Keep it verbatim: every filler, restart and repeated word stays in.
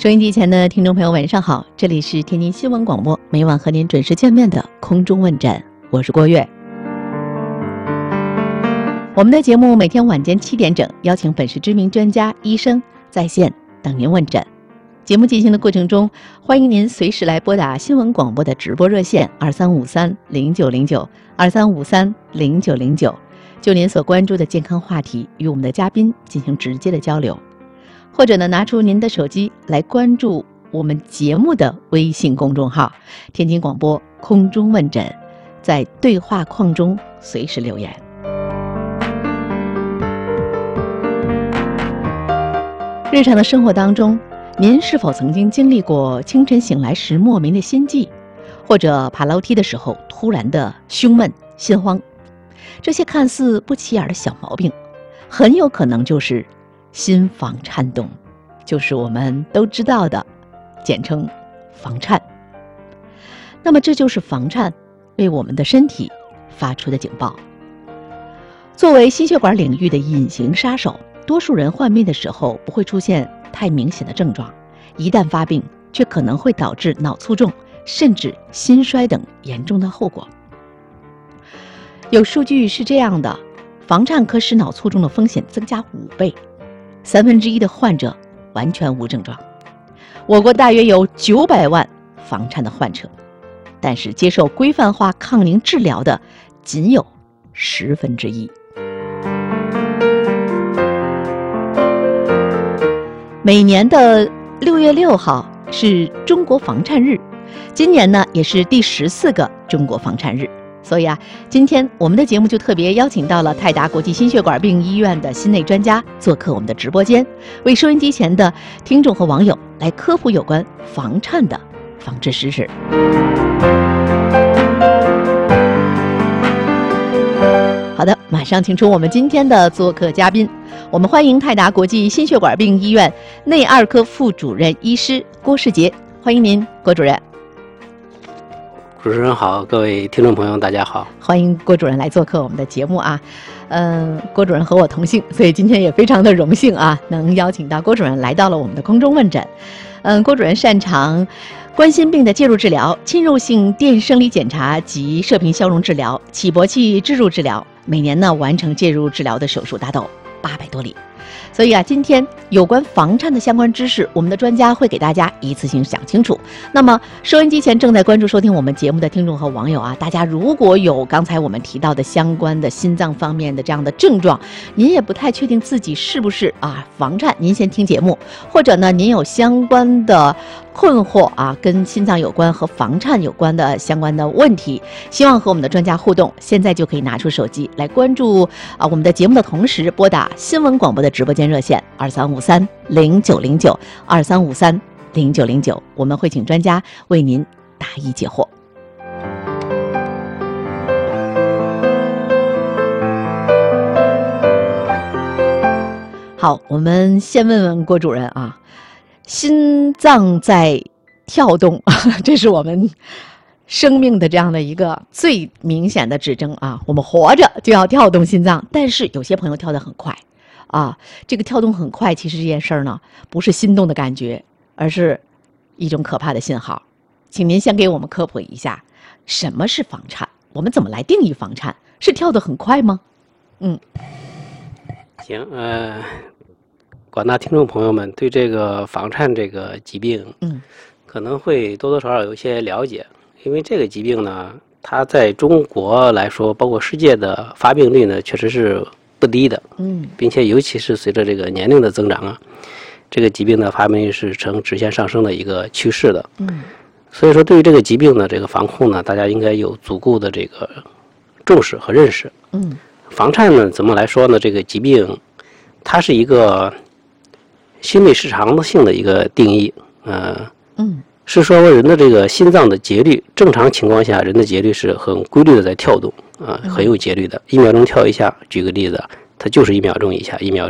收音机前的听众朋友晚上好，这里是天津新闻广播，每晚和您准时见面的空中问诊，我是郭月。我们的节目每天晚间七点整邀请本市知名专家、医生在线等您问诊。节目进行的过程中，欢迎您随时来拨打新闻广播的直播热线二三五三零九零九二三五三零九零九，就您所关注的健康话题与我们的嘉宾进行直接的交流。或者呢，拿出您的手机来关注我们节目的微信公众号天津广播空中问诊，在对话框中随时留言。日常的生活当中，您是否曾经经历过清晨醒来时莫名的心悸，或者爬楼梯的时候突然的胸闷心慌？这些看似不起眼的小毛病，很有可能就是心房颤动，就是我们都知道的简称房颤。那么这就是房颤为我们的身体发出的警报。作为心血管领域的隐形杀手，多数人患病的时候不会出现太明显的症状，一旦发病却可能会导致脑卒中甚至心衰等严重的后果。有数据是这样的，房颤可使脑卒中的风险增加五倍，三分之一的患者完全无症状。我国大约有九百万房颤的患者，但是接受规范化抗凝治疗的仅有十分之一。每年的六月六号是中国房颤日，今年呢也是第十四个中国房颤日。所以啊，今天我们的节目就特别邀请到了泰达国际心血管病医院的心内专家做客我们的直播间，为收音机前的听众和网友来科普有关房颤的防治知识。好的，马上请出我们今天的做客嘉宾，我们欢迎泰达国际心血管病医院内二科副主任医师郭世杰，欢迎您，郭主任。 主持人好，各位听众朋友大家好， 欢迎郭主任来做客我们的节目啊。嗯，郭主任和我同姓，所以今天也非常的荣幸啊，能邀请到郭主任来到了我们的空中问诊。嗯，郭主任擅长冠心病的介入治疗、侵入性电生理检查及射频消融治疗、起搏器置入治疗，每年呢完成介入治疗的手术达到八百多例。所以啊，今天有关房颤的相关知识，我们的专家会给大家一次性讲清楚。那么收音机前正在关注收听我们节目的听众和网友啊，大家如果有刚才我们提到的相关的心脏方面的这样的症状，您也不太确定自己是不是啊房颤，您先听节目，或者呢您有相关的困惑啊，跟心脏有关和房颤有关的相关的问题，希望和我们的专家互动，现在就可以拿出手机来关注啊我们的节目的同时，拨打新闻广播的直播间热线二三五三零九零九二三五三零九零九，我们会请专家为您答疑解惑。好，我们先问问郭主任啊，心脏在跳动，这是我们生命的这样的一个最明显的指征啊。我们活着就要跳动心脏，但是有些朋友跳得很快啊，这个跳动很快，其实这件事儿呢，不是心动的感觉，而是一种可怕的信号。请您先给我们科普一下，什么是房颤？我们怎么来定义房颤？是跳得很快吗？嗯， 行，呃。广大听众朋友们对这个房颤这个疾病，嗯，可能会多多少少有一些了解，因为这个疾病呢，它在中国来说，包括世界的发病率呢，确实是不低的，嗯，并且尤其是随着这个年龄的增长啊，这个疾病的发病率是呈直线上升的一个趋势的，嗯，所以说对于这个疾病的这个防控呢，大家应该有足够的这个重视和认识，嗯，房颤呢怎么来说呢？这个疾病它是一个心律失常性的一个定义，呃，嗯，是说人的这个心脏的节律，正常情况下人的节律是很规律的在跳动，啊、呃，很有节律的，一秒钟跳一下，举个例子，它就是一秒钟一下，一秒